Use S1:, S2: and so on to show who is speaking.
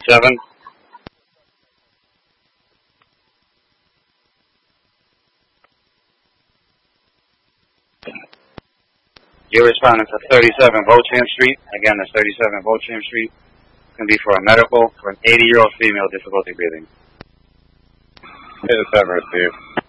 S1: 37. You're responding to 37 Beauchamp Street. Again, that's 37 Beauchamp Street. It's going to be for a medical for an 80-year-old female, difficulty breathing.
S2: Hey, it's Everett, Steve.